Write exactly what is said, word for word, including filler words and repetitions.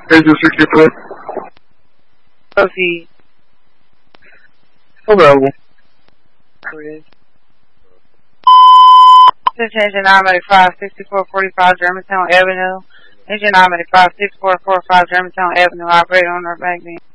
Agent sixty-four. Proceed. Available. Attention Automatic five sixty-four forty-five Germantown Avenue. Engine Automatic five six four four five Germantown Avenue. Operator on our back end.